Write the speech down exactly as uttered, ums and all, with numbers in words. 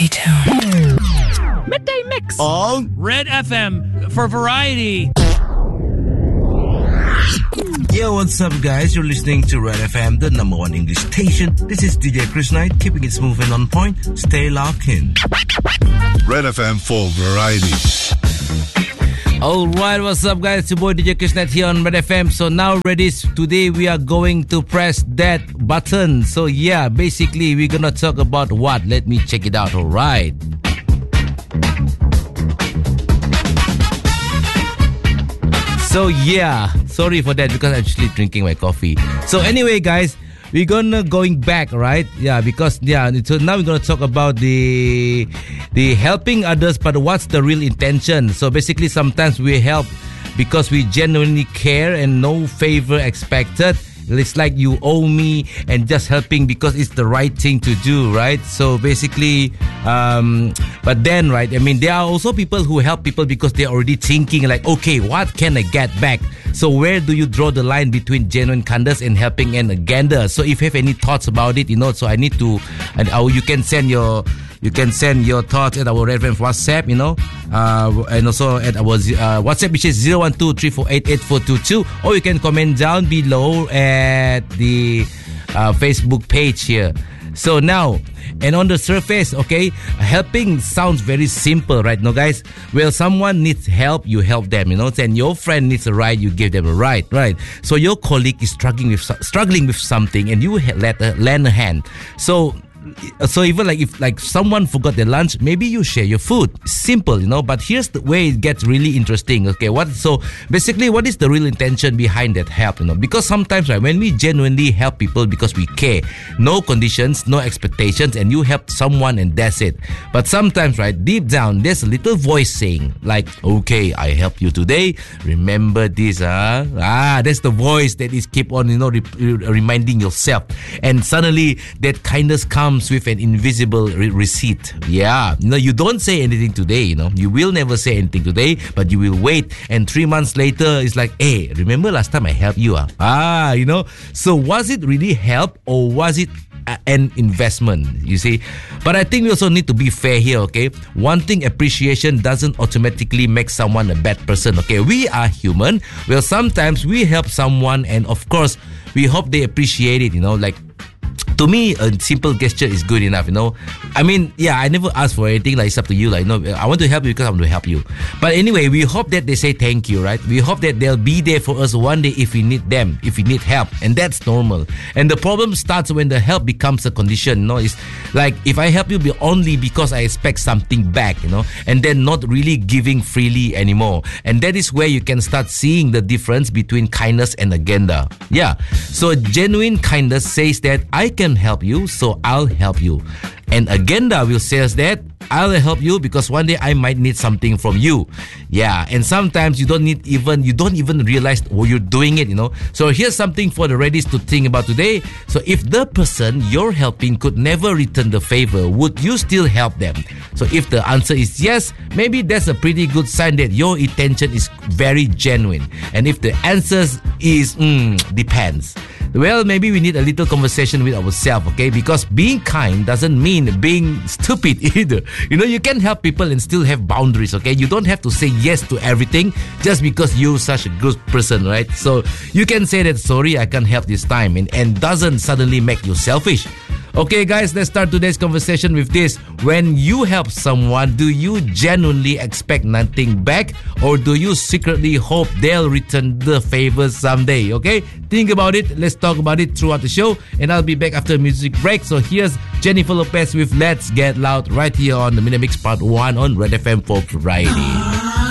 Stay tuned. Midday Mix on Red F M for variety. Yo, what's up, guys? You're listening to Red F M, the number one English station. This is D J Chris Knight, keeping it smooth and on point. Stay locked in. Red F M for variety. Alright, what's up, guys? It's your boy D J Chris Knight here on Red F M. So now, ready, today we are going to press that button. So yeah, basically we're gonna talk about what? Let me check it out, alright. So yeah, sorry for that because I'm actually drinking my coffee. So anyway, guys, we're gonna going back, right? Yeah, because yeah, so now we're gonna talk about the the helping others, but what's the real intention? So basically, sometimes we help because we genuinely care and no favor expected. It's like you owe me and just helping because it's the right thing to do, right? So basically, um, but then, right, I mean, there are also people who help people because they're already thinking like, okay, what can I get back? So where do you draw the line between genuine kindness and helping an agenda? So if you have any thoughts about it, you know, so I need to, and uh, you can send your You can send your thoughts at our reference WhatsApp, you know, uh, and also at our uh, WhatsApp, which is zero one two three four eight eight four two two, or you can comment down below at the uh, Facebook page here. So now, and on the surface, okay, helping sounds very simple, right? No, guys? Well, someone needs help, you help them, you know. And your friend needs a ride, you give them a ride, right? So your colleague is struggling with struggling with something, and you let uh, lend a hand. So. So even like if like someone forgot their lunch, maybe you share your food. Simple, you know. But here's the way it gets really interesting. Okay, what? So basically, what is the real intention behind that help? You know, because sometimes, right, when we genuinely help people because we care, no conditions, no expectations, and you help someone and that's it. But sometimes, right, deep down, there's a little voice saying like, "Okay, I helped you today. Remember this, huh? Ah, that's the voice that is keep on, you know, re- reminding yourself. And suddenly, that kindness comes with an invisible re- receipt. Yeah, you know, you don't say anything today, you know, you will never say anything today, but you will wait, and three months later it's like, hey, remember last time I helped you? Ah, ah you know, so was it really help or was it a- an investment, you see? But I think we also need to be fair here, okay? Wanting appreciation doesn't automatically make someone a bad person, okay? We are human. Well, sometimes we help someone and of course we hope they appreciate it, you know, like to me, a simple gesture is good enough, you know. I mean, yeah, I never ask for anything. Like, it's up to you. Like, no, I want to help you because I want to help you. But anyway, we hope that they say thank you, right? We hope that they'll be there for us one day if we need them, if we need help. And that's normal. And the problem starts when the help becomes a condition, you know. It's like, if I help you be only because I expect something back, you know, and then not really giving freely anymore. And that is where you can start seeing the difference between kindness and agenda. Yeah. So genuine kindness says that I can help you, so I'll help you. And agenda will say that I'll help you because one day I might need something from you. Yeah, and sometimes you don't need even you don't even realize oh, you're doing it, you know. So here's something for the readies to think about today. So if the person you're helping could never return the favor, would you still help them? So if the answer is yes, maybe that's a pretty good sign that your intention is very genuine. And if the answer is mm, depends, well, maybe we need a little conversation with ourselves, okay? Because being kind doesn't mean being stupid either. You know, you can help people and still have boundaries, okay? You don't have to say yes to everything just because you're such a good person, right? So you can say that, sorry, I can't help this time, and, and doesn't suddenly make you selfish. Okay, guys, let's start today's conversation with this. When you help someone, do you genuinely expect nothing back, or do you secretly hope they'll return the favor someday? Okay, think about it. Let's talk about it throughout the show, and I'll be back after a music break. So here's Jennifer Lopez with Let's Get Loud right here on the Midday Mix Part one on Red F M for Variety.